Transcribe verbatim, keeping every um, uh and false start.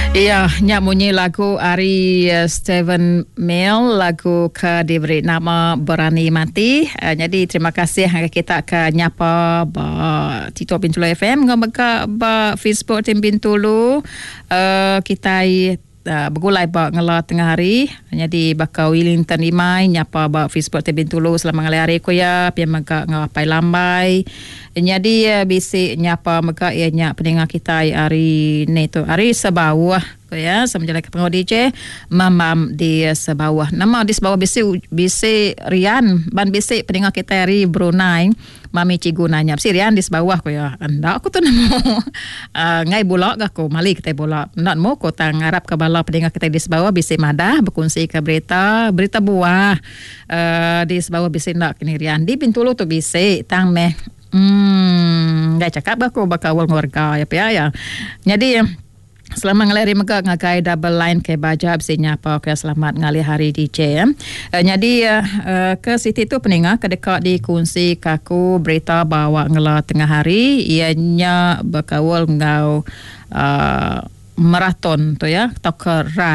Iya, nyak bunyi lagu Ari uh, Steven Mill, lagu ke diberi nama Berani Mati. Uh, jadi terima kasih kita ke nyapa ba Tito Bintulu F M ngomong ba Facebook Tim Bintulu. Uh, kita Uh, bergulai ba ngala tengah hari. Jadi bakal Wellington Imai nyapa ba Facebook Tim Bintulu selama ngalai hari ko ya pia maka ngapai lambai. Jadi uh, bisi nyapa maka ia nyak pendengar kita hari ni tu hari sebawah ko ya sama ke pengau D J mamam di sebawah. Nama di sebawah bisi bisi Rian ban bisi pendengar kita hari Brunei. Mami cigu nanya, si Rian di sebawah ko ya. Anda aku tu namo uh, ngai bolak aku mali kita bolak. Nak mo ko tang Arab ke bala pendengar kita di sebawah bisi madah berkongsi ke berita berita buah uh, di sebawah bisi nak kini Rian di Bintulu tu bisi tang meh hmm ngai cakap aku bakal wal warga ya ya ya. Jadi selama ngalai mereka ngakai double line ke baja bisinya apa ke selamat ngalai hari D J ya. Uh, jadi uh, ke Siti tu peningah ke dekat di kunci kaku berita bawa ngala tengah hari ianya bakawal ngau uh, maraton tu ya, toker